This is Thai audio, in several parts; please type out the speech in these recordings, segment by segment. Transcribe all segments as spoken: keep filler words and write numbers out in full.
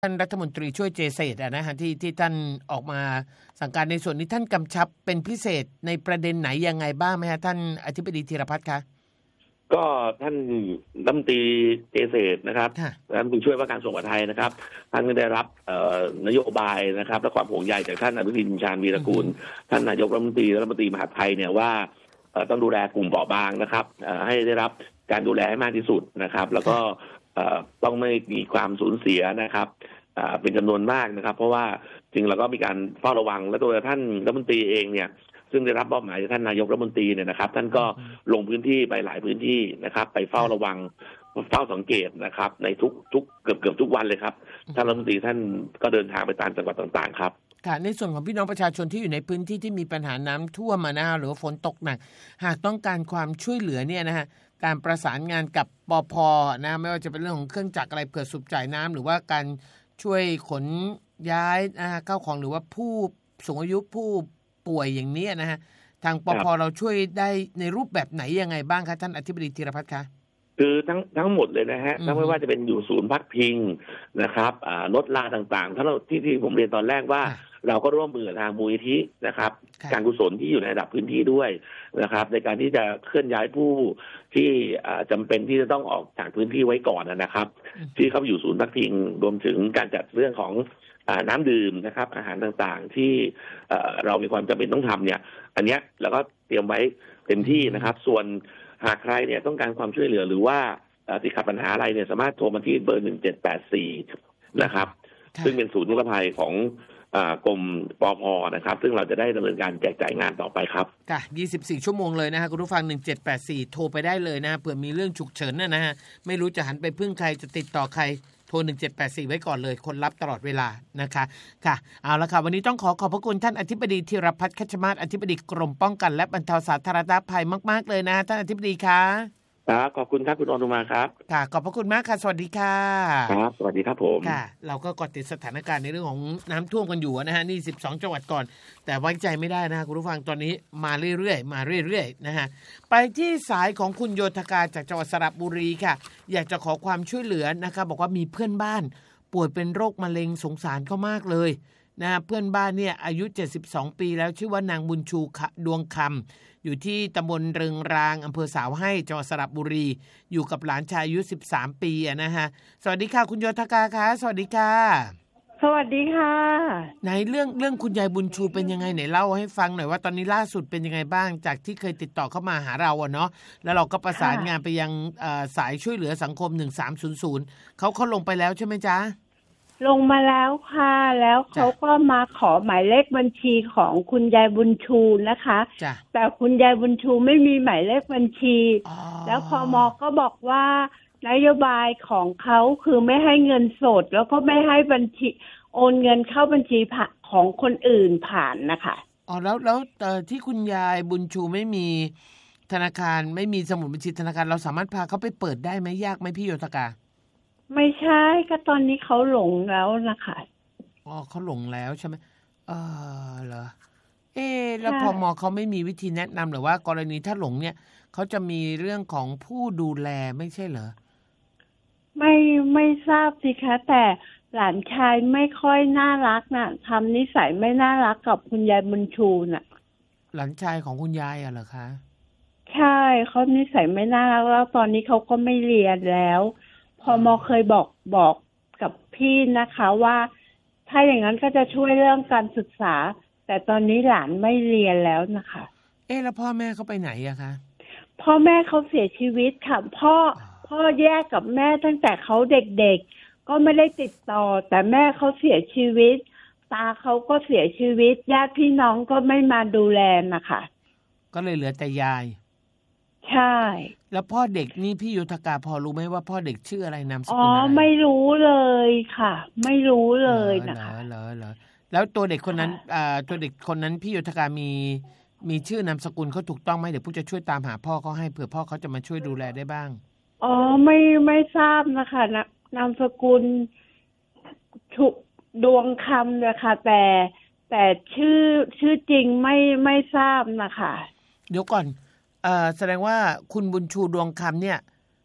ท่านรัฐมนตรีช่วยเจษฎนะฮะที่ที่ท่านออกมาสั่งการในส่วนนี้ท่านกำชับเป็นพิเศษในประเด็นไหนยังไงบ้างไหมฮะท่านอธิบดีธีรพัฒน์คะก็ท่านรัฐมนตรีเจษฎนะครับรัฐมนตรีช่วยว่าการกระทรวงมหาดไทยนะครับท่านก็ได้รับนโยบายนะครับและความห่วงใยจากท่านอนุทินชาญวีรกูลท่านนายกรัฐมนตรีและรัฐมนตรีมหาดไทยเนี่ยว่าต้องดูแลกลุ่มเปราะบางนะครับให้ได้รับการดูแลให้มากที่สุดนะครับแล้วก็ต้องไม่มีความสูญเสียนะครับเป็นจำนวนมากนะครับเพราะว่าจริงเราก็มีการเฝ้าระวังและตัวท่านรัฐมนตรีเองเนี่ยซึ่งได้รับมอบหมายจากท่านนายกรัฐมนตรีเนี่ยนะครับท่านก็ลงพื้นที่ไปหลายพื้นที่นะครับไปเฝ้าระวังเฝ้าสังเกตนะครับในทุกทุกเกือบเกือบทุกวันเลยครับท่านรัฐมนตรีท่านก็เดินทางไปตามจังหวัดต่างๆครับค่ะในส่วนของพี่น้องประชาชนที่อยู่ในพื้นที่ที่มีปัญหาน้ำท่วมมานะหรือฝนตกหนักหากต้องการความช่วยเหลือเนี่ยนะฮะการประสานงานกับปภ.นะไม่ว่าจะเป็นเรื่องของเครื่องจักรอะไรเผื่อสูบจ่ายน้ำหรือว่าการช่วยขนย้ายนะฮะเข้าของหรือว่าผู้สูงอายุผู้ป่วยอย่างนี้นะฮะทางปภ.เราช่วยได้ในรูปแบบไหนยังไงบ้างคะท่านอธิบดีธีรพัฒน์คะคือทั้งทั้งหมดเลยนะฮะทั้งไม่ว่าจะเป็นอยู่ศูนย์พักพิงนะครับรถลาต่างๆถ้าเราที่ที่ผมเรียนตอนแรกว่าเราก็ร่วมมือกับทางมูลนิธินะครับการกุศลที่อยู่ในระดับพื้นที่ด้วยนะครับในการที่จะเคลื่อนย้ายผู้ที่จำเป็นที่จะต้องออกจากพื้นที่ไว้ก่อนนะครับที่เขาอยู่ศูนย์พักพิงรวมถึงการจัดเรื่องของน้ำดื่มนะครับอาหารต่างๆที่เรามีความจำเป็นต้องทำเนี่ยอันเนี้ยเราก็เตรียมไว้เต็มที่นะครับส่วนหากใครเนี่ยต้องการความช่วยเหลือหรือว่าติดขัดปัญหาอะไรเนี่ยสามารถโทรมาที่เบอร์หนึ่งเจ็ดแปดสี่นะครับซึ่งเป็นศูนย์นิรภัยของกรมปภ.นะครับซึ่งเราจะได้ดำเนินการแจกจ่ายงานต่อไปครับค่ะยี่สิบสี่ชั่วโมงเลยนะฮะคุณผู้ฟังหนึ่งเจ็ดแปดสี่โทรไปได้เลยนะเผื่อมีเรื่องฉุกเฉินนะฮะไม่รู้จะหันไปพึ่งใครจะติดต่อใครโทรหนึ่งเจ็ดแปดสี่ไว้ก่อนเลยคนรับตลอดเวลานะคะค่ะเอาละค่ะวันนี้ต้องขอขอบพระคุณท่านอธิบดีธีรพัฒน์คัชมาศอธิบดีกรมป้องกันและบรรเทาสาธารณภัยมากๆเลยนะท่านอธิบดีค่ะครับขอบคุณครับคุณอนุมาครับค่ะขอบพระคุณมากค่ะสวัสดีค่ะครับสวัสดีครับผมค่ะเราก็กดติดสถานการณ์ในเรื่องของน้ำท่วมกันอยู่นะฮะนี่สิบสองจังหวัดก่อนแต่ไว้ใจไม่ได้นะคุณผู้ฟังตอนนี้มาเรื่อยๆมาเรื่อยๆนะฮะไปที่สายของคุณโยธกาจากจังหวัดสระบุรีค่ะอยากจะขอความช่วยเหลือนะคะบอกว่ามีเพื่อนบ้านป่วยเป็นโรคมะเร็งสงสารเขามากเลยนะเพื่อนบ้านเนี่ยอายุเจ็ดสิบสองปีแล้วชื่อว่านางบุญชูดวงคำอยู่ที่ตำบลเริงรางอำเภอสาวให้จังหวัดสระบุรีอยู่กับหลานชายอายุสิบสามปีอ่ะนะฮะสวัสดีค่ะคุณโยธกาค่ะสวัสดีค่ะสวัสดีค่ะไหนเรื่องเรื่องคุณยายบุญชูเป็นยังไงไหนเล่าให้ฟังหน่อยว่าตอนนี้ล่าสุดเป็นยังไงบ้างจากที่เคยติดต่อเข้ามาหาเราอ่ะเนาะแล้วเราก็ประสานงานไปยังสายช่วยเหลือสังคมหนึ่งสามศูนย์ศูนย์เขาเขาลงไปแล้วใช่ไหมจ๊ะลงมาแล้วค่ะแล้วเขาก็มาขอหมายเลขบัญชีของคุณยายบุญชูนะคะแต่คุณยายบุญชูไม่มีหมายเลขบัญชีแล้วพม.ก็บอกว่านโยบายของเขาคือไม่ให้เงินสดแล้วก็ไม่ให้บัญชีโอนเงินเข้าบัญชีของคนอื่นผ่านนะคะอ๋อแล้วแล้วที่คุณยายบุญชูไม่มีธนาคารไม่มีสมุดบัญชีธนาคารเราสามารถพาเขาไปเปิดได้ไหมยากไหมพี่โยธกาไม่ใช่ก็ตอนนี้เขาหลงแล้วนะคะอ๋อเขาหลงแล้วใช่ไหมเออเหรอเอ๊แล้วพม.เขาไม่มีวิธีแนะนำหรือว่ากรณีถ้าหลงเนี่ยเขาจะมีเรื่องของผู้ดูแลไม่ใช่เหรอไม่ไม่ทราบสิคะแต่หลานชายไม่ค่อยน่ารักนะทำนิสัยไม่น่ารักกับคุณยายบุญชูน่ะหลานชายของคุณยายอ่ะเหรอคะใช่เขานิสัยไม่น่ารักแล้วตอนนี้เขาก็ไม่เรียนแล้วพม.เคยบอกบอกกับพี่นะคะว่าถ้าอย่างนั้นก็จะช่วยเรื่องการศึกษาแต่ตอนนี้หลานไม่เรียนแล้วนะคะเอ๊ะแล้วพ่อแม่เขาไปไหนอะคะพ่อแม่เขาเสียชีวิตค่ะพ่อพ่อแยกกับแม่ตั้งแต่เขาเด็กๆก็ไม่ได้ติดต่อแต่แม่เขาเสียชีวิตตาเขาก็เสียชีวิตญาติพี่น้องก็ไม่มาดูแลนะคะก็เลยเหลือแต่ยายใช่แล้วพ่อเด็กนี่พี่โยธกาพอรู้ไหมว่าพ่อเด็กชื่ออะไรนามสกุลอะไรอ๋อไม่รู้เลยค่ะไม่รู้เลยนะคะเหรอเหรอแล้วตัวเด็กคนนั้นอ่าตัวเด็กคนนั้นพี่โยธกามีมีชื่อนามสกุลเขาถูกต้องไหมเดี๋ยวผู้จะช่วยตามหาพ่อเขาให้เผื่อพ่อเขาจะมาช่วยดูแลได้บ้างอ๋อไม่ไม่ทราบนะคะนะนามสกุลถูกดวงคำนะคะแต่แต่ชื่อชื่อจริงไม่ไม่ทราบนะคะเดี๋ยวก่อนเอ่อแสดงว่าคุณบุญชูดวงคำเนี่ย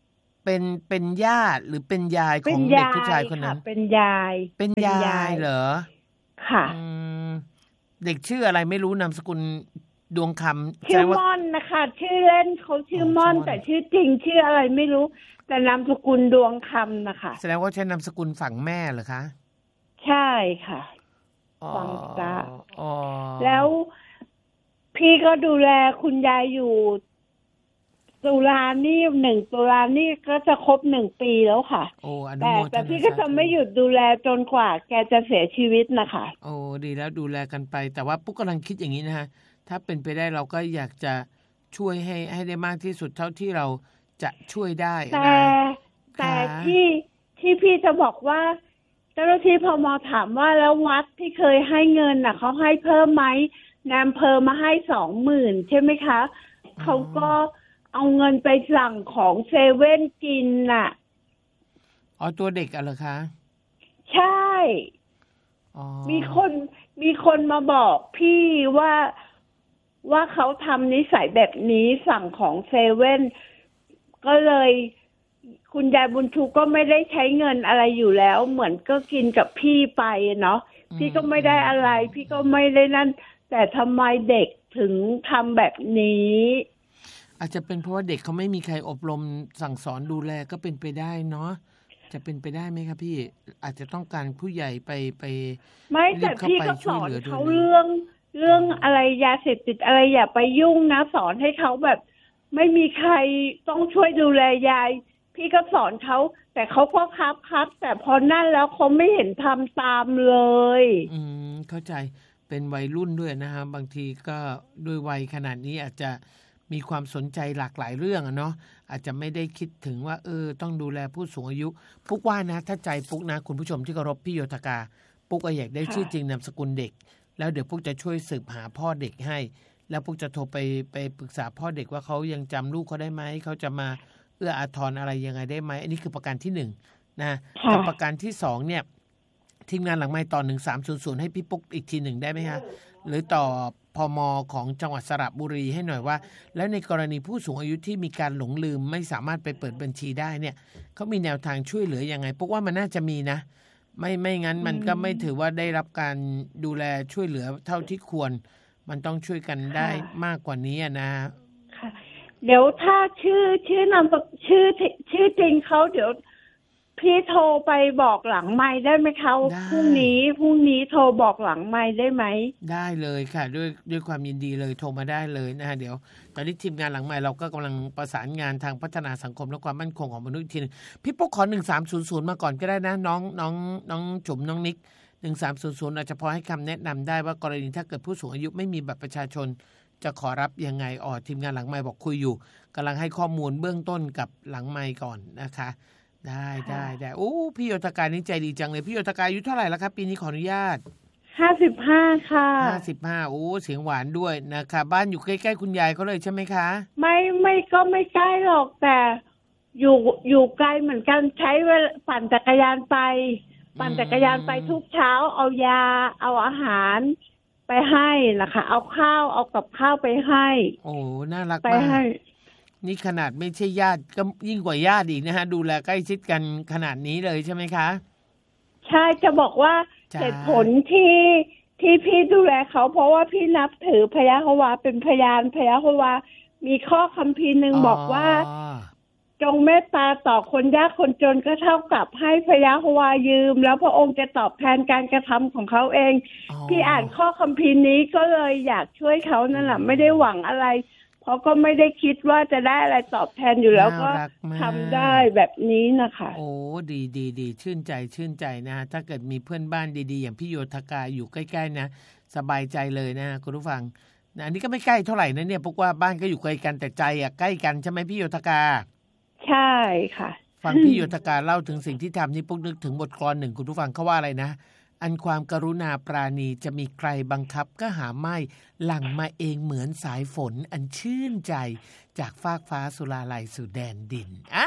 เป็นเป็นญาติหรือเป็นยายของเด็กผู้ชายคนนั้นเป็นยายเป็นยายเหรอค่ะเด็กชื่ออะไรไม่รู้นามสกุลดวงคำชื่อม่อนนะคะชื่อเล่นเขาชื่อม่อนแต่ชื่อจริงชื่ออะไรไม่รู้แต่นามสกุลดวงคำนะคะแสดงว่าใช้นามสกุลฝั่งแม่เหรอคะใช่ค่ะฝั่งตาแล้วพี่ก็ดูแลคุณยายอยู่ตุลานี่หนึ่งตุลานี่ก็จะครบหนึ่งปีแล้วค่ะแต่แต่พี่ก็จะไม่หยุดดูแลจนกว่าแกจะเสียชีวิตนะคะโอ้ดีแล้วดูแลกันไปแต่ว่าปุ๊กกำลังคิดอย่างนี้นะฮะถ้าเป็นไปได้เราก็อยากจะช่วยให้ให้ได้มากที่สุดเท่าที่เราจะช่วยได้แต่แต่ที่ที่พี่จะบอกว่าเจ้าหน้าที่พม.ถามว่าแล้ววัดที่เคยให้เงินน่ะเขาให้เพิ่มไหมนายอำเภอมาให้สองหมื่นใช่ไหมคะเขาก็เอาเงินไปสั่งของเซเว่นกินน่ะอ๋อตัวเด็กอะเหรอคะใช่มีคนมีคนมาบอกพี่ว่าว่าเขาทำนิสัยแบบนี้สั่งของเซเว่นก็เลยคุณยายบุญชูก็ไม่ได้ใช้เงินอะไรอยู่แล้วเหมือนก็กินกับพี่ไปเนาะพี่ก็ไม่ได้อะไรพี่ก็ไม่ได้นั่นแต่ทำไมเด็กถึงทำแบบนี้อาจจะเป็นเพราะว่าเด็กเขาไม่มีใครอบรมสั่งสอนดูแลก็เป็นไปได้เนาะจะเป็นไปได้ไหมครับพี่อาจจะต้องการผู้ใหญ่ไปไปไม่แต่พี่ก็สอนเขาเรื่องเรื่องอะไรยาเสพติดอะไรอย่าไปยุ่งนะสอนให้เขาแบบไม่มีใครต้องช่วยดูแลยายพี่ก็สอนเขาแต่เขาก็ครับครับแต่พอนั่นแล้วเขาไม่เห็นทำตามเลยอืมเข้าใจเป็นวัยรุ่นด้วยนะฮะบางทีก็ด้วยวัยขนาดนี้อาจจะมีความสนใจหลากหลายเรื่องอะเนาะอาจจะไม่ได้คิดถึงว่าเออต้องดูแลผู้สูงอายุปุ๊กว่านะถ้าใจปุ๊กนะคุณผู้ชมที่เคารพพี่โยธกาปุ๊กอยากได้ชื่อจริงนามสกุลเด็กแล้วเดี๋ยวปุ๊กจะช่วยสืบหาพ่อเด็กให้แล้วปุ๊กจะโทรไปไปปรึกษาพ่อเด็กว่าเขายังจำลูกเขาได้ไหมเขาจะมาเอื้ออาทรอะไรยังไงได้ไหมอันนี้คือประการที่หนึ่งนะกับประการที่สองเนี่ยทีมงานหลังไมค์ต่อหนึ่งสามศูนย์ศูนย์ให้พี่ปุ๊กอีกทีหนึ่งได้ไหมฮะหรือต่อพม.ของจังหวัดสระบุรีให้หน่อยว่าแล้วในกรณีผู้สูงอายุที่มีการหลงลืมไม่สามารถไปเปิดบัญชีได้เนี่ยเขามีแนวทางช่วยเหลือยังไงปุ๊กว่ามันน่าจะมีนะไม่ไม่งั้นมันก็ไม่ถือว่าได้รับการดูแลช่วยเหลือเท่าที่ควรมันต้องช่วยกันได้มากกว่านี้นะค่ะเดี๋ยวถ้าชื่อชื่อนามชื่อชื่อจริงเขาเดี๋ยวพี่โทรไปบอกหลังไมค์ได้ไหมคะพรุ่งนี้พรุ่งนี้โทรบอกหลังไมค์ได้ไหมได้เลยค่ะด้วยด้วยความยินดีเลยโทรมาได้เลยนะฮะเดี๋ยวตอนนี้ทีมงานหลังไมค์เราก็กำลังประสานงานทางพัฒนาสังคมและความมั่นคงของมนุษย์อีกทีนึงพี่ปุ๊กขอหนึ่งสามศูนย์ศูนย์มาก่อนก็ได้นะน้องน้องน้องจุ๋มน้องนิกหนึ่งสามศูนย์ศูนย์อาจจะพอให้คำแนะนำได้ว่ากรณีถ้าเกิดผู้สูงอายุไม่มีบัตรประชาชนจะขอรับยังไงอ๋อทีมงานหลังไมค์บอกคุยอยู่กำลังให้ข้อมูลเบื้องต้นกับหลังไมค์ก่อนนะคะได้ได้ได้โอ้พี่โยธกานี่ใจดีจังเลยพี่โยธกาอายุเท่าไหร่แล้วครับปีนี้ขออนุญาตห้าสิบห้าค่ะห้าสิบห้าโอ้เสียงหวานด้วยนะคะบ้านอยู่ใกล้ๆคุณยายเขาเลยใช่ไหมคะไม่ไม่ก็ไม่ใกล้หรอกแต่อยู่อยู่ไกลเหมือนกันใช้เวลาปั่นจักรยานไปปั่นจักรยานไปทุกเช้าเอายาเอาอาหารไปให้นะคะเอาข้าวเอากับข้าวไปให้โอ้น่ารักมากนี่ขนาดไม่ใช่ญาติก็ยิ่งกว่าญาติอีกนะฮะดูแลใกล้ชิดกันขนาดนี้เลยใช่ไหมคะใช่จะบอกว่าเหตุผลที่ที่พี่ดูแลเขาเพราะว่าพี่นับถือพระยะโฮวาเป็นพยานพระยะโฮวามีข้อคัมภีร์หนึ่งบอกว่าจงเมตตาต่อคนยากคนจนก็เท่ากับให้พระยะโฮวายืมแล้วพระองค์จะตอบแทนการกระทำของเขาเองพี่อ่านข้อคัมภีร์นี้ก็เลยอยากช่วยเขานั่นแหละไม่ได้หวังอะไรเพราะก็ไม่ได้คิดว่าจะได้อะไรตอบแทนอยู่แล้วก็ทำได้แบบนี้นะคะโอ้ดีดีดีชื่นใจชื่นใจนะถ้าเกิดมีเพื่อนบ้านดีๆอย่างพี่โยธกาอยู่ใกล้ๆนะสบายใจเลยนะคุณผู้ฟังอันนี้ก็ไม่ใกล้เท่าไหร่นะเนี่ยพวกว่าบ้านก็อยู่ไกลกันแต่ใจอ่ะใกล้กันใช่ไหมพี่โยธกาใช่ค่ะฟังพี่โยธกาเล่าถึงสิ่งที่ทำนี่พวกนึกถึงบทกลอนหนึ่งคุณผู้ฟังเขาว่าอะไรนะอันความกรุณาปราณีจะมีใครบังคับก็หาไม่หลั่งมาเองเหมือนสายฝนอันชื่นใจจากฟากฟ้าสุราลัยสู่แดนดินอ่า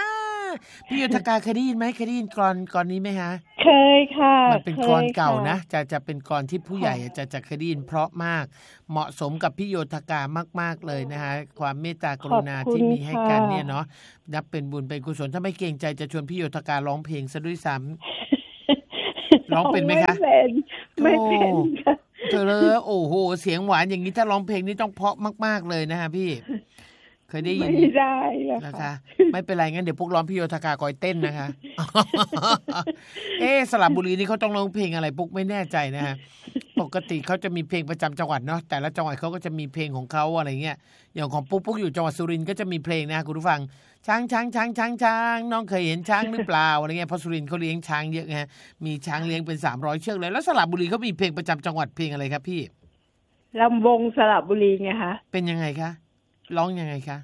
พี่โยธกาเคยได้ยินไหมเคยได้ยินกลอนกลอนนี้ไหมฮะเคยค่ะมันเป็นกลอนเก่านะจะจะเป็นกลอนที่ผู้ใหญ่จะจะเคยได้ยินเพราะมากเหมาะสมกับพี่โยธกามากๆเลยนะฮะความเมตตากรุณาที่มีให้กันเนี่ยเนาะนับเป็นบุญเป็นกุศลถ้าไม่เกรงใจจะชวนพี่โยธการ้องเพลงซะด้วยซ้ำร้องเป็นไหมคะไม่เป็นไม่เป็นค่ะเธอเลยโอ้โหเสียงหวานอย่างนี้ถ้าร้องเพลงนี้ต้องเพราะมากๆเลยนะฮะพี่เคยได้ยินไม่ได้นะคะไม่เป็นไรงั้นเดี๋ยวพวกร้องพี่โยธกาคอยเต้นนะคะเอ๊ะสระบุรีนี่เขาต้องร้องเพลงอะไรปุ๊กไม่แน่ใจนะฮะปกติเขาจะมีเพลงประจำจังหวัดเนาะแต่ละจังหวัดเขาก็จะมีเพลงของเขาอะไรเงี้ยอย่างของปุ๊กปุ๊กอยู่จังหวัดสุรินทร์ก็จะมีเพลงนะคุณผู้ฟังช้างช้างช้างช้างช้างน้องเคยเห็นช้างหรือเปล่าอะไรเงี้ยเพราะสุรินทร์เขาเลี้ยงช้างเยอะไงมีช้างเลี้ยงเป็นสามร้อยเชือกเลยแล้วสระบุรีเขามีเพลงประจำจังหวัดเพลงอะไรครับพี่ลำวงสระบุรีไงคะเป็นยังไงคะร้องยังไงคะ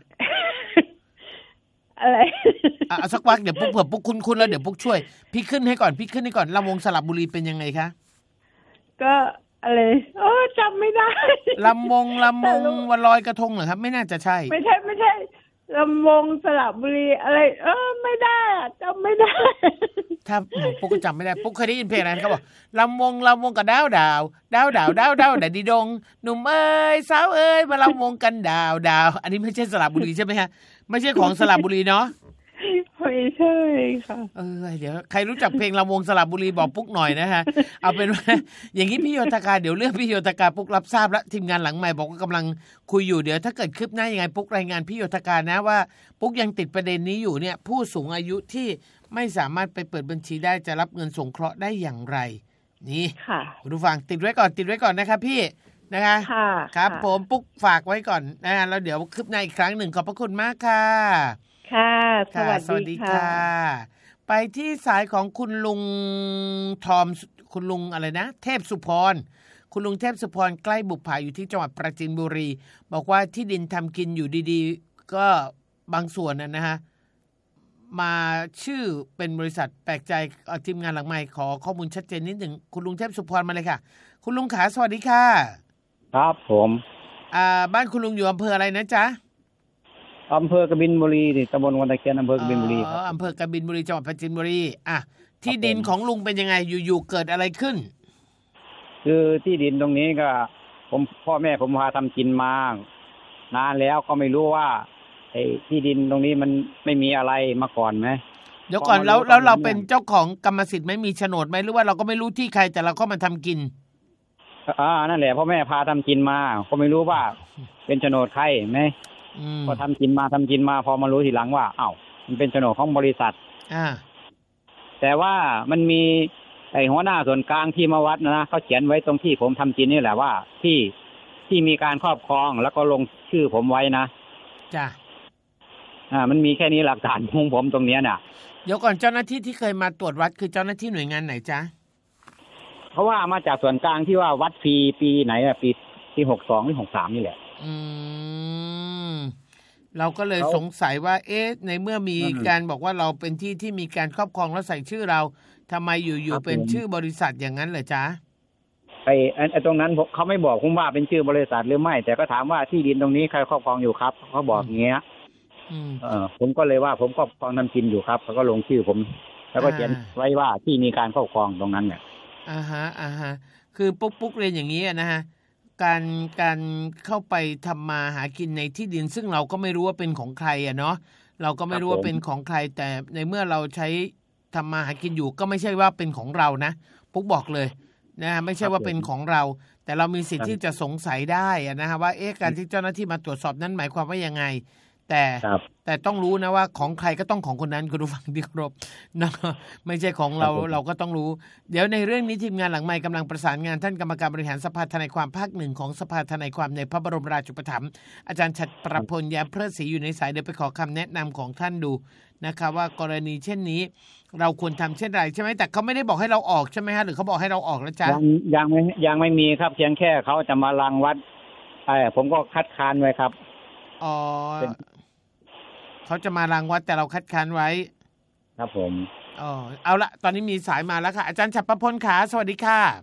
อะไรอ่ะสักวักเดี๋ยวปุ๊กเผื่อปุ๊กคุ้นๆแล้วเดี๋ยวปุ๊กช่วยพี่ขึ้นให้ก่อนพี่ขึ้นให้ก่อนลำวงสระบุรีเป็นยังไงคะก็อะไรโอ้จำไม่ได้ลำวงลำวงวันลอยกระทงเหรอครับไม่น่าจะใช่ไม่ใช่ไม่ใช่ลำวงสระบุรีอะไรเออไม่ได้จำไม่ได้ถ้าปุ๊กก็จำไม่ได้ปุ๊กเคยได้ยินเพลงอะไรเขาบอกลำวงลำวงกับดาวดาวดาวดาวดาวดาวแดดดีดงหนุ่มเอ้ยสาวเอ้ยมาลำวงกันดาวดาวอันนี้ไม่ใช่สระบุรีใช่ไหมฮะไม่ใช่ของสระบุรีเนาะไม่ใช่ค่ะเออเดี๋ยวใครรู้จักเพลงลำวงสระบุรีบอกปุ๊กหน่อยนะฮะเอาเป็นว่าอย่างนี้พี่โยธกาเดี๋ยวเรื่องพี่โยธกาปุ๊กรับทราบแล้วทีมงานหลังใหม่บอกว่ากำลังคุยอยู่เดี๋ยวถ้าเกิดคืบหน้ายังไงปุ๊กรายงานพี่โยธกานะว่าปุ๊กยังติดประเด็นนี้อยู่เนี่ยผู้สูงอายุที่ไม่สามารถไปเปิดบัญชีได้จะรับเงินสงเคราะห์ได้อย่างไรนี่ค่ะคุณผู้ฟังติดไว้ก่อนติดไว้ก่อนนะครับพี่นะคะค่ะครับผมปุ๊กฝากไว้ก่อนนะแล้วเดี๋ยวคืบหน้าอีกครั้งหนึ่งขอบพระคุณมากค่ะค่ะสวัสดีค่ะไปที่สายของคุณลุงทอมคุณลุงอะไรนะเทพสุพรคุณลุงเทพสุพรใกล้บุปผาอยู่ที่จังหวัดปราจีนบุรีบอกว่าที่ดินทำกินอยู่ดีๆก็บางส่วนนะฮะมาชื่อเป็นบริษัทแปลกใจทีมงานหลังใหม่ขอข้อมูลชัดเจนนิดหนึ่งคุณลุงเทพสุพรมาเลยค่ะคุณลุงขาสวัสดีค่ะครับผมอ่าบ้านคุณลุงอยู่อำเภออะไรนะจ๊ะอำเภอกบินบุรีตำบลวังตะเคียนอำเภอกบินบุรีครับอำเภอกบินบุรีจังหวัดปราจีนบุรีอ่ะที่ดินของลุงเป็นยังไงอยู่ๆเกิดอะไรขึ้นคือที่ดินตรงนี้ก็ผมพ่อแม่ผมพาทำกินมานานแล้วก็ไม่รู้ว่าไอ้ที่ดินตรงนี้มันไม่มีอะไรมาก่อนไหมเดี๋ยวก่อนแล้วแล้วเราเป็นเจ้าของกรรมสิทธิ์ไม่มีโฉนดไหมหรือว่าเราก็ไม่รู้ที่ใครแต่เราก็มาทำกินอ่านั่นแหละพ่อแม่พาทำกินมาก็ไม่รู้ว่าเป็นโฉนดใครไหมพอทำกินมาทำกินมาพอมารู้ทีหลังว่าอ้าวมันเป็นโฉนดของบริษัทอ่าแต่ว่ามันมีไอ้หัวหน้าส่วนกลางที่มาวัดนะเขาเขียนไว้ตรงที่ผมทำกินนี่แหละว่าที่ที่มีการครอบครองแล้วก็ลงชื่อผมไว้นะจ้ะอ่ามันมีแค่นี้หลักฐานของผมตรงนี้น่ะเดี๋ยวก่อนเจ้าหน้าที่ที่เคยมาตรวจวัดคือเจ้าหน้าที่หน่วยงานไหนจ๊ะเพราะว่ามาจากส่วนกลางที่ว่าวัดฟรีปีไหนอะปีที่หกสองหรือหกสามนี่แหละอืมเราก็เลยสงสัยว่าเอ๊ะในเมื่อมีการบอกว่าเราเป็นที่ที่มีการครอบครองแล้วใส่ชื่อเราทำไมอยู่ๆเป็นชื่อบริษัทอย่างนั้นเหรอจ๊ะไอ้ไอ้ตรงนั้นเขาไม่บอกผมว่าเป็นชื่อบริษัทหรือไม่แต่ก็ถามว่าที่ดินตรงนี้ใครครอบครองอยู่ครับเขาบอกอย่างเงี้ยเออผมก็เลยว่าผมครอบครองทำกินอยู่ครับเขาก็ลงชื่อผมแล้วก็เขียนไว้ว่าที่มีการครอบครองตรงนั้นเนี่ยอ่าฮะอ่าฮะคือปุ๊กปุ๊กเรียนอย่างนี้นะฮะการการเข้าไปทำมาหากินในที่ดินซึ่งเราก็ไม่รู้ว่าเป็นของใครอ่ะเนาะเราก็ไม่รู้ว่าเป็นของใครแต่ในเมื่อเราใช้ทำมาหากินอยู่ก็ไม่ใช่ว่าเป็นของเรานะปุ๊กบอกเลยนะไม่ใช่ว่าเป็นของเราแต่เรามีสิทธิ์ที่จะสงสัยได้นะฮะว่าเอ๊ะการที่เจ้าหน้าที่มาตรวจสอบนั้นหมายความว่ายังไงแต่แต่ต้องรู้นะว่าของใครก็ต้องของคนนั้นคุณผู้ฟังที่เคารพนะไม่ใช่ของเราเราก็ต้องรู้เดี๋ยวในเรื่องนี้ทีมงานหลังใหม่กำลังประสานงานท่านกรรมการบริหารสภาทนายความภาคหนึ่งของสภาทนายความในพระบรมราชูปถัมภ์อาจารย์ฉัตรประพลแย้มเพลิดศรีอยู่ในสายเดี๋ยวไปขอคำแนะนำของท่านดูนะคะว่ากรณีเช่นนี้เราควรทำเช่นไรใช่ไหมแต่เขาไม่ได้บอกให้เราออกใช่ไหมฮะหรือเขาบอกให้เราออกแล้วจ้ะยังยังไม่ยังไม่มีครับเพียงแค่เขาจะมารังวัดไอ้ผมก็คัดค้านไว้ครับอ๋อเขาจะมารังวัดแต่เราคัดค้านไว้ครับผมอ๋อเอาละตอนนี้มีสายมาแล้วค่ะอาจารย์ฉัตรประพลขาสวัสดีค่ะ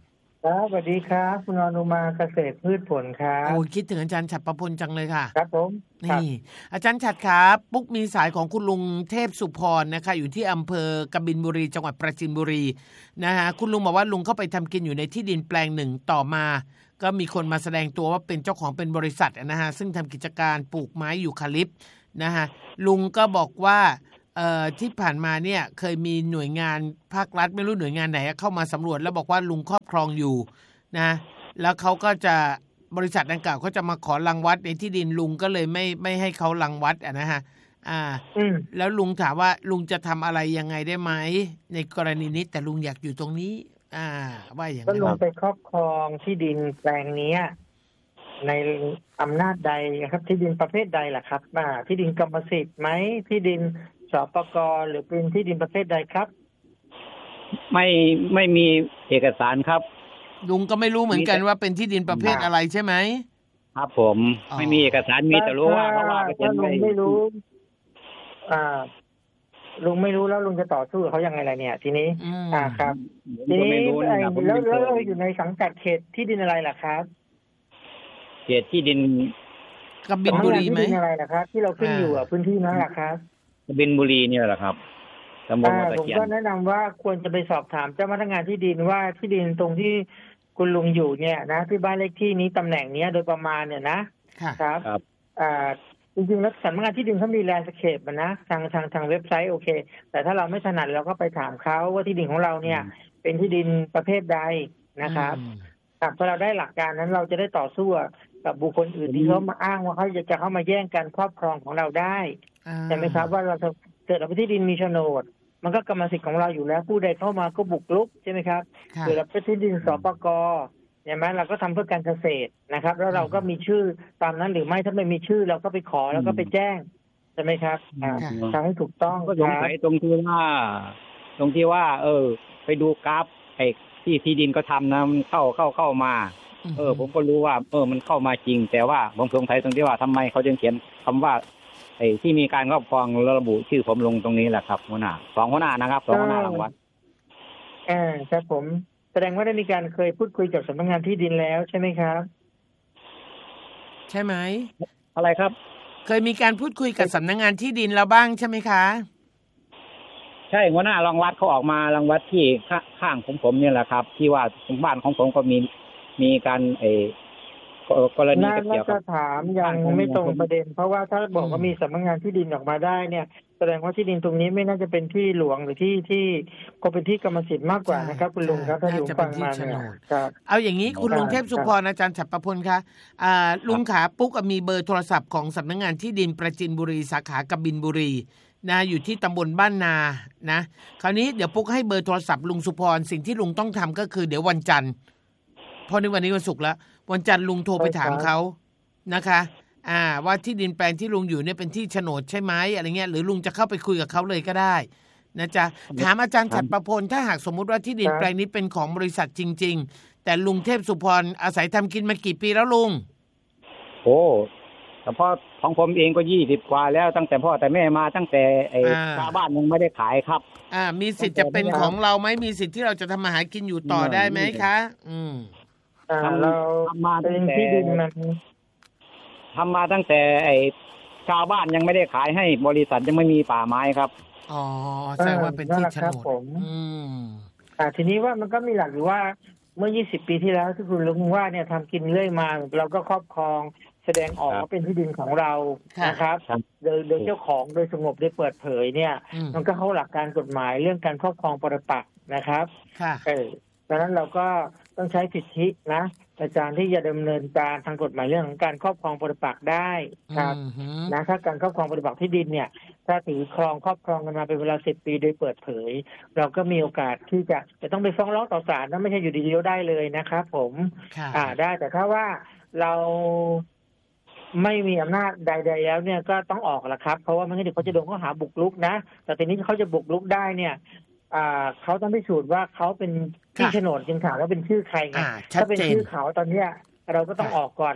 ครับสวัสดีครับคุณอนุมาเกษตรพืชผลครับโอ้คิดถึงอาจารย์ฉัตรประพลจังเลยค่ะครับผมนี่อาจารย์ฉัตรครับปุ๊กมีสายของคุณลุงเทพสุพรนะคะอยู่ที่อำเภอกบินบุรีจังหวัดปราจีนบุรีนะฮะคุณลุงบอกว่าลุงเข้าไปทำกินอยู่ในที่ดินแปลงหนึ่งต่อมาก็มีคนมาแสดงตัวว่าเป็นเจ้าของเป็นบริษัทนะฮะซึ่งทำกิจการปลูกไม้ยูคาลิปต์นะฮะลุงก็บอกว่าเอ่อที่ผ่านมาเนี่ยเคยมีหน่วยงานภาครัฐไม่รู้หน่วยงานไหนเข้ามาสำรวจแล้วบอกว่าลุงครอบครองอยู่นะแล้วเขาก็จะบริษัทดังกล่าวเขาจะมาขอรังวัดในที่ดินลุงก็เลยไม่ไม่ให้เขารังวัดอ่ะนะฮะอ่าแล้วลุงถามว่าลุงจะทำอะไรยังไงได้ไหมในกรณีนี้แต่ลุงอยากอยู่ตรงนี้อ่าว่าอย่างนั้นก็ลุงไปครอบครองที่ดินแปลงนี้ในอำนาจใดครับที่ดินประเภทใดล่ะครับอ่าที่ดินกรรมสิทธิ์ไหมที่ดินสปก.หรือเป็นที่ดินประเภทใดครับไม่ไม่มีเอกสารครับลุงก็ไม่รู้เหมือนกันว่าเป็นที่ดินประเภทอะไรใช่ไหมครับผมไม่มีเอกสารมีแต่รู้ว่าเพราะว่าถ้าลุงไม่รู้อ่าลุงไม่รู้แล้วลุงจะต่อสู้เขายังไงล่ะเนี่ยทีนี้อ่าครับทีนี้แล้วแล้วเราอยู่ในสังกัดเขตที่ดินอะไรล่ะครับเขตที่ดินกบินบุรีไหมที่ดินอะไรล่ะครับที่เราขึ้นอยู่อ่ะพื้นที่นั้นล่ะครับกบินบุรีเนี่ยแหละครับตำบลวัดตะเคียนผมก็แนะนำว่าควรจะไปสอบถามเจ้าพนักงานที่ดินว่าที่ดินตรงที่คุณลุงอยู่เนี่ยนะที่บ้านเลขที่นี้ตำแหน่งนี้โดยประมาณเนี่ยนะครับอ่าจริงๆแล้วสำนักงานที่ดินเขามีแลนด์สเคปมันนะทางทางทางเว็บไซต์โอเคแต่ถ้าเราไม่ถนัดเราก็ไปถามเขาว่าที่ดินของเราเนี่ยเป็นที่ดินประเภทใดนะครับพอเราได้หลักการนั้นเราจะได้ต่อสู้กับบุคคลอื่นที่เขามาอ้างว่าเขาจะเข้ามาแย่งการครอบครองของเราได้ใช่ไหมครับว่าเราจะเกิดเราเป็นที่ดินมีโฉนดมันก็กรรมสิทธิ์ของเราอยู่แล้วผู้ใดเข้ามาก็บุกรุกใช่ไหมครับเกิดเราเป็นที่ดินสปก.ใช่ไหมเราก็ทำเพื่อการเกษตรนะครับแล้วเราก็มีชื่อตามนั้นหรือไม่ถ้าไม่มีชื่อเราก็ไปขอแล้วก็ไปแจ้งใช่ไหมครับทำให้ถูกต้องก็สงสัยตรงที่ว่าตรงที่ว่า เออไปดูกราฟไอ้ที่ที่ดินก็ทำนะเข้าเข้าเข้ามาเออผมก็รู้ว่าเออมันเข้ามาจริงแต่ว่าผมสงสัยตรงที่ว่าทำไมเขาจึงเขียนคำว่าไอ้ที่มีการครอบครองระบุชื่อผมลงตรงนี้แหละครับหัวหน้าสองหัวหน้านะครับสองหัวหน้ารางวัลอ่าครับผมแสดงว่าได้มีการเคยพูดคุยกับสำนักงานที่ดินแล้วใช่ไหมครับใช่ไหมอะไรครับเคยมีการพูดคุยกับสำนักงานที่ดินแล้วบ้างใช่ไหมคะใช่หัวหน้ารางวัลเขาออกมารางวัลที่ข้างของผมเนี่ยแหละครับที่ว่าบ้านของผมก็มีมีการเออกรณีเกี่ยวกับถามยังไม่ตรงประเด็นเพราะว่าถ้าบอกว่ามีสำนักงานที่ดินออกมาได้เนี่ยแสดงว่าที่ดินตรงนี้ไม่น่าจะเป็นที่หลวงหรือที่ที่ก็เป็นที่กรรมสิทธิ์มากกว่านะครับคุณลุงครับถ้าอยู่ฟังมาเนี่ยเอาอย่างนี้คุณลุงเทพสุพรอาจารย์ฉัตรประพลคะอ่าลุงขาปุ๊กมีเบอร์โทรศัพท์ของสำนักงานที่ดินปราจีนบุรีสาขากบินบุรีนะอยู่ที่ตำบลบ้านนานะคราวนี้เดี๋ยวปุ๊กให้เบอร์โทรศัพท์ลุงสุพรสิ่งที่ลุงต้องทำก็คือเดี๋ยววันจันทร์เพราะในวันนี้วันศุกร์แล้ววันจันทร์ลุงโทรไปถามเขานะคะอ่าว่าที่ดินแปลงที่ลุงอยู่เนี่ยเป็นที่โฉนดใช่ไหมอะไรเงี้ยหรือลุงจะเข้าไปคุยกับเขาเลยก็ได้นะจ๊ะถามอาจารย์ฉัตรประพลถ้าหากสมมุติว่าที่ดินแปลงนี้เป็นของบริษัทจริงๆแต่ลุงเทพสุพรอาศัยทำกินมากี่ปีแล้วลุงโอ้แต่พ่อของผมเองก็ยี่สิบกว่าแล้วตั้งแต่พ่อแต่แม่มาตั้งแต่ไอ้ชาวบ้านยังไม่ได้ขายครับอ่ามีสิทธิ์จะเป็นของเราไหมมีสิทธิ์ที่เราจะทำมาหากินอยู่ต่อได้ไหมคะอืมเราทำมาตั้งแต่ทำมาตั้งแต่ไอ้ชาวบ้านยังไม่ได้ขายให้บริษัทยังไม่มีป่าไม้ครับอ๋อแสดงว่าเป็นที่โฉนดผมอืมอ่าทีนี้ว่ามันก็มีหลักอยู่ว่าเมื่อยี่สิบปีที่แล้วที่คุณลุงว่าเนี่ยทำกินเรื่อยมาเราก็ครอบครองแสดงออกว่าเป็นที่ดินของเรานะครับโดยโดยเจ้าของโดยสงบโดยเปิดเผยเนี่ยมันก็เข้าหลักการกฎหมายเรื่องการครอบครองปรปักษ์นะครับเออดังนั้นเราก็ต้องใช้สิทธินะในการที่จะดำเนินการทางกฎหมายเรื่องของการครอบครองปรปักษ์ได้ครับนะถ้าการครอบครองปรปักษ์ที่ดินเนี่ยถ้าถือครองครอบครองกันมาเป็นเวลาสิบปีโดยเปิดเผยเราก็มีโอกาสที่จะจะต้องไปฟ้องร้องต่อศาลนะไม่ใช่อยู่ดีๆได้เลยนะครับผมอ่าได้แต่ถ้าว่าเราไม่มีอำนาจใดๆแล้วเนี่ยก็ต้องออกละครับเพราะว่าไม่งั้นเดี๋ยวเขาจะโดนข้อหาบุกรุกนะแต่ทีนี้เขาจะบุกรุกได้เนี่ยอ่าเขาต้องพิสูจน์ว่าเขาเป็นที่โฉนดจึงถามว่าเป็นชื่อใครไงถ้าเป็นชื่อเขาตอนเนี้ยเราก็ต้องออกก่อนแหละ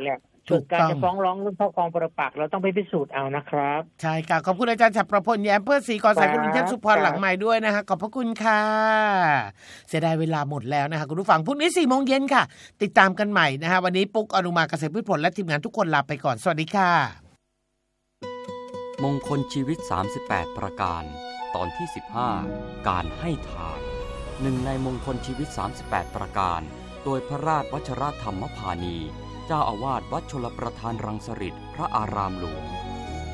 ส่วนการจะฟ้องร้องเรื่องครอบครองปรปักษ์เราต้องไปพิสูจน์เอานะครับใช่ค่ะขอบคุณอาจารย์ฉัตรประพลแย้มเพื่อศรีกรสายคุณลุงเทพสุพรหลังใหม่ด้วยนะคะขอบพระคุณค่ะเสียดายเวลาหมดแล้วนะคะคุณผู้ฟังพรุ่งนี้สี่โมงเย็นค่ะติดตามกันใหม่นะคะวันนี้ปุ๊กอนุมาเกษตรพืชผลและทีมงานทุกคนลาไปก่อนสวัสดีค่ะมงคลชีวิตสามสิบแปดประการตอนที่สิบห้าการให้ทานหนึ่งในมงคลชีวิตสามสิบแปดประการโดยพระราชวชิรธรรมพานีเจ้าอาวาสวัดชลประทานรังสฤษพระอารามหลวง